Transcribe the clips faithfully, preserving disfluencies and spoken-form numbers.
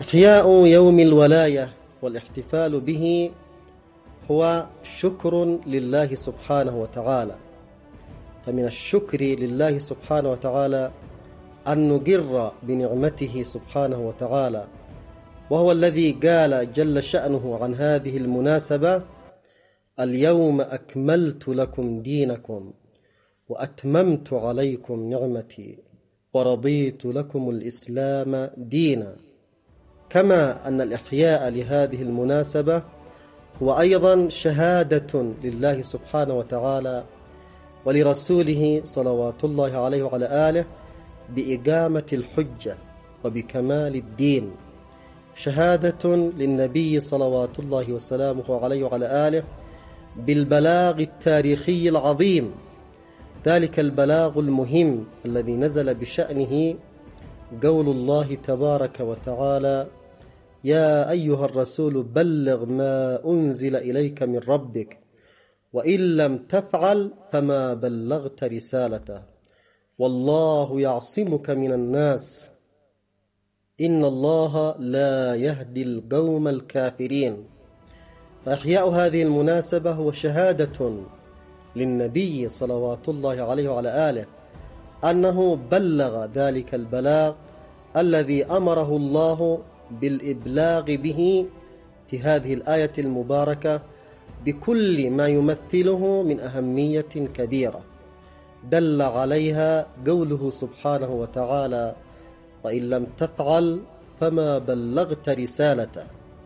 إحياء يوم الولاية والاحتفال به هو شكر لله سبحانه وتعالى. فمن الشكر لله سبحانه وتعالى أن نقر بنعمته سبحانه وتعالى، وهو الذي قال جل شأنه عن هذه المناسبة: اليوم أكملت لكم دينكم وأتممت عليكم نعمتي ورضيت لكم الإسلام دينا. كما أن الإحياء لهذه المناسبة هو أيضا شهادة لله سبحانه وتعالى ولرسوله صلوات الله عليه وعلى آله بإقامة الحجة وبكمال الدين، شهادة للنبي صلوات الله وسلامه عليه وعلى آله بالبلاغ التاريخي العظيم، ذلك البلاغ المهم الذي نزل بشأنه قول الله تبارك وتعالى: يا أيها الرسول بلغ ما أنزل إليك من ربك وإن لم تفعل فما بلغت رسالته والله يعصمك من الناس إن الله لا يهدي القوم الكافرين. فإحياء هذه المناسبة هو شهادة للنبي صلوات الله عليه وعلى آله أنه بلغ ذلك البلاغ الذي أمره الله بالإبلاغ به في هذه الآية المباركة بكل ما يمثله من أهمية كبيرة دل عليها قوله سبحانه وتعالى: وإن لم تفعل فما بلغت رسالته.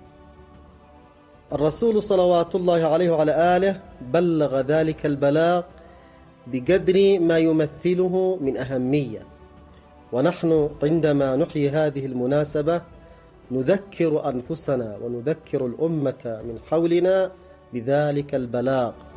الرسول صلوات الله عليه وعلى آله بلغ ذلك البلاغ بقدر ما يمثله من أهمية، ونحن عندما نحيي هذه المناسبة نذكر أنفسنا ونذكر الأمة من حولنا بذلك البلاغ،